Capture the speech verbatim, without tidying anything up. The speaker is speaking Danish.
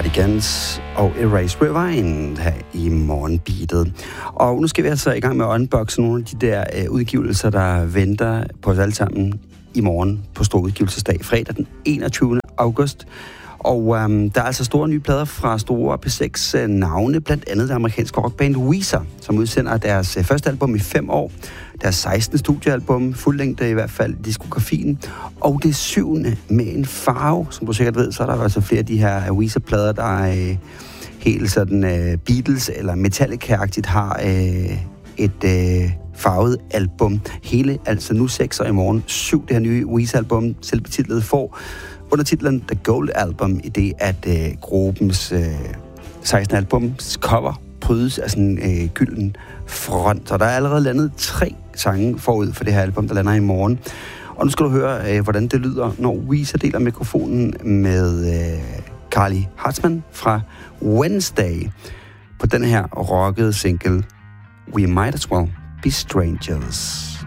Cardigans og Erase Rewind her i morgenbeatet. Og nu skal vi altså i gang med at unboxe nogle af de der øh, udgivelser, der venter på os alle sammen i morgen på stor udgivelsesdag, fredag den enogtyvende august. Og øhm, der er altså store nye plader fra store P seks øh, navne, blandt andet det amerikanske rockband Weezer, som udsender deres øh, første album i fem år, deres sekstende studiealbum, fuldlængde i hvert fald diskografien, og det syvende med en farve. Som du sikkert ved, så er der altså flere af de her Weezer-plader, der er øh, helt sådan øh, Beatles- eller Metallica-agtigt har øh, et øh, farvet album. Hele, altså nu seks og i morgen, syv det her nye Weezer-album, selvbetitlet får under titlen The Gold Album, i det at øh, gruppens øh, sekstende albums cover prydes af sådan en øh, gylden front. Og der er allerede landet tre sange forud for det her album, der lander i morgen. Og nu skal du høre, øh, hvordan det lyder, når Weezer deler mikrofonen med øh, Carly Hartman fra Wednesday på den her rockede single We Might As Well Be Strangers.